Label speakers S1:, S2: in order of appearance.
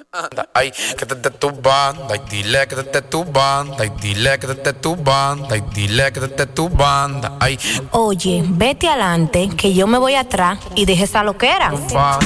S1: Ay, quédate tu banda y dile quédate tu banda y dile quédate tu banda y dile quédate tu banda. Ay,
S2: Oye, vete adelante, que yo me voy atrás y deje esa loquera.